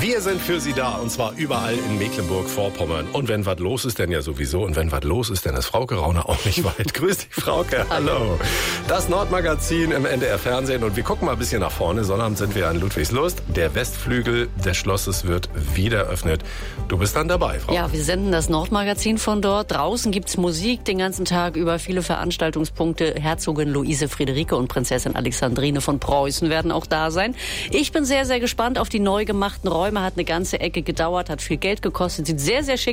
Wir sind für Sie da, und zwar überall in Mecklenburg-Vorpommern. Und wenn was los ist, denn ja sowieso. Und wenn was los ist, dann ist Frauke Rauner auch nicht weit. Grüß dich, Frauke. Hallo. Das Nordmagazin im NDR Fernsehen. Und wir gucken mal ein bisschen nach vorne. Sonnabend sind wir an Ludwigslust. Der Westflügel des Schlosses wird wieder eröffnet. Du bist dann dabei, Frauke. Ja, wir senden das Nordmagazin von dort. Draußen gibt's Musik den ganzen Tag über, viele Veranstaltungspunkte. Herzogin Luise Friederike und Prinzessin Alexandrine von Preußen werden auch da sein. Ich bin sehr, sehr gespannt auf die neu gemachten Räume. Hat eine ganze Ecke gedauert, hat viel Geld gekostet, sieht sehr, sehr schick